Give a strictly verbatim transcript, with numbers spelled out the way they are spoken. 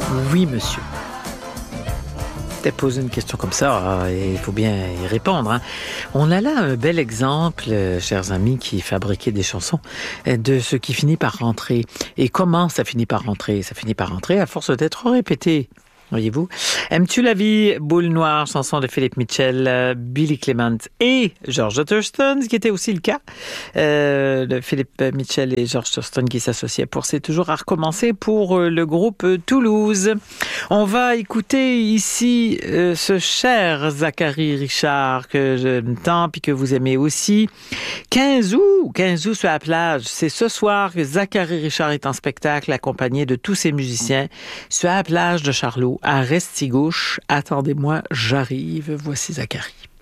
Oui, monsieur. Poser une question comme ça, il faut bien y répondre. Hein. On a là un bel exemple, euh, chers amis, qui fabriquaient des chansons, euh, de ce qui finit par rentrer. Et comment ça finit par rentrer? Ça finit par rentrer à force d'être répété. Voyez-vous? Aimes-tu la vie? Boule noire, chanson de Philippe Mitchell, euh, Billy Clement et George Thurston, ce qui était aussi le cas euh, de Philippe Mitchell et George Thurston qui s'associaient pour C'est toujours à recommencer pour euh, le groupe Toulouse. On va écouter ici euh, ce cher Zachary Richard que j'aime tant puis que vous aimez aussi. quinze août, quinze août sur la plage. C'est ce soir que Zachary Richard est en spectacle accompagné de tous ses musiciens sur la plage de Charlot à Restigouche. Attendez-moi, j'arrive. Voici Zachary.